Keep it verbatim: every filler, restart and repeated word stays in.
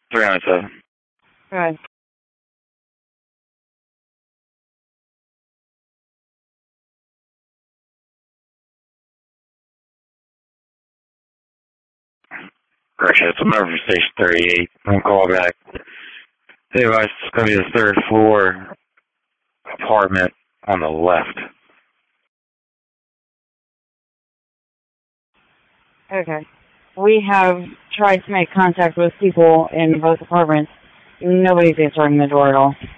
three nine seven. Right. Correction, it's a number for station thirty-eight. Don't call back. Hey, advice, it's going to be the third floor apartment on the left. Okay. We have tried to make contact with people in both apartments. Nobody's answering the door at all.